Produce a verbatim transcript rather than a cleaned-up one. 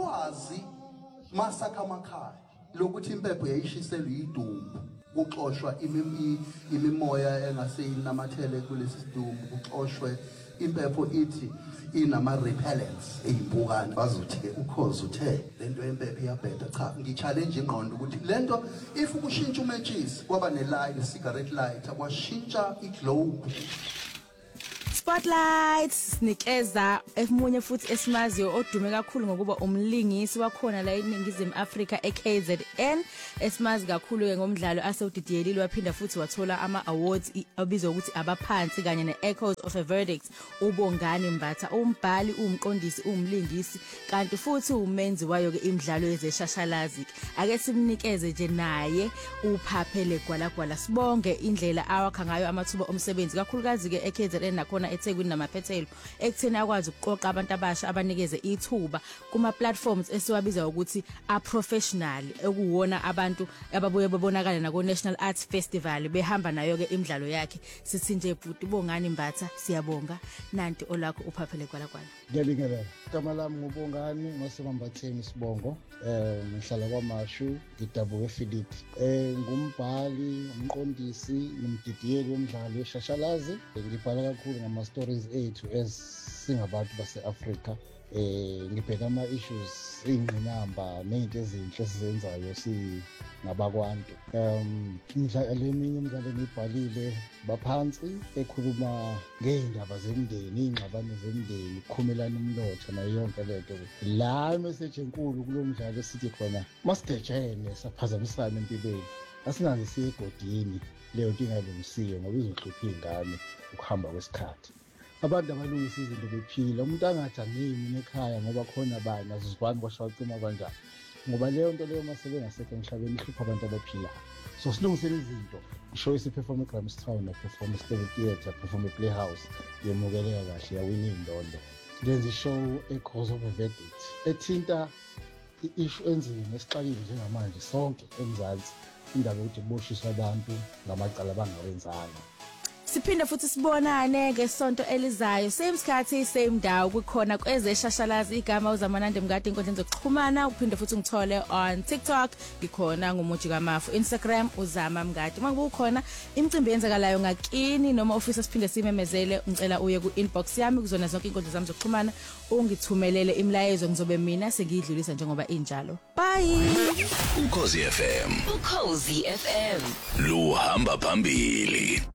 ulwazi masakha amakhaya lokuthi impepho yayishiselwe idumbu kuxoshwa imimoya engaseyinamathele kulesi sidumbu kuxoshwe impepho ithi inama repellents eyimpukane bazothi ke ukhozi uthe lento yempepho iyabheda cha ngichallenge ingqondo ukuthi lento if ukushintsha umatches kwaba ne light ne cigarette light akwashintsha iglobe. Spotlight sinikeza emunye futhi esimaziyo odume kakhulu ngokuba umlingisi wakhona la eNingizimu Afrika eK Z N esimazi kakhulu ke ngomdlalo asewudidiyelile waphinda futhi wathola ama awards obizwa ukuthi abaphansi kanye ne Echoes of a Verdict. uBongani Mbatha umbhali umqondisi umlingisi kanti futhi umenzi wayo ke imidlalo yezeshashalazi. Ake simnikeze nje naye uphaphele gwalagwala sibonge indlela awakha ngayo amathuba omsebenzi kakhulukazi ke eK Z N nakhona eThekwini namaphethelo ekuthena akwazi ukuqoqa abantu abasha abanikeze ithuba kuma platforms esiwabiza ukuthi a professional ekuwona abantu ababuye babonakala na ko National Arts Festival behamba nayo ke imidlalo yakhe. Sithi nje bhuti Bongani Mbatha siyabonga nanti olakho uphaphele gwalagwala. Ngiyabingelela igama lami nguBongani Masibambatheni Sibongo eh ngihlala kwaMashu ngidabuke eFiliti eh ngumbhali umqondisi nomdidiyeli womdlalo weshashalazi ngibhala kakhulu ngama stories ethu esingabantu base-Afrika eh ngibheka ama issues ingqinamba nezinto ezinhle esizenzayo singabakwantu. um imidlalo eminye imidlalo engibhalile baphansi ekhuluma ngeindaba zemndeni ingxabano zemndeni ukukhumelana umnotho nayo yonke lento la message enkulu kulomdlalo esithi khona masidejene saphazamisana empilweni asingaze siye egodini leyo nto ingalungisiwe ngoba izohlupha ingane ukuhamba kwesikhathi. Abantu abalungisa izinto bephila umuntu angathi angimi ekhaya ngoba khona bani azizwani kwashaqima kanjani ngoba leyo nto leyo masebe ngasekho emhlabeni ihlupha abantu abaphilayo. So silungisele izinto show isi perform eGrahamstown na perform eStable Theatre perform ePlayhouse yemukeleka kahle yawina indondo. Lenze show eCause of a Verdict ethinta i-issue enzima esixakile njengamanje sonke eMzansi indaba ukuthi kuboshiswa abantu ngamacala abangawenzanga. Siphinda futhi sibonane ngesonto elizayo same sikhathi same ndawo kukhona kwezeshashalazi igama uZamanande Mngadi inkundleni zokuxhumana uphinde futhi ngithole on TikTok ngikhona ngomuji kaMafu Instagram uZama Mngadi makukhona imicimbi yenzakalayo ngakini noma office siphinde simemezele ngicela uye ku inbox yami kuzona zonke inkundla zami zokuxhumana ungithumelele imlayezo ngizobe mina sengidlulisa njengoba injalo. Bye. Ukhozi F M. Ukhozi F M Luhamba phambili.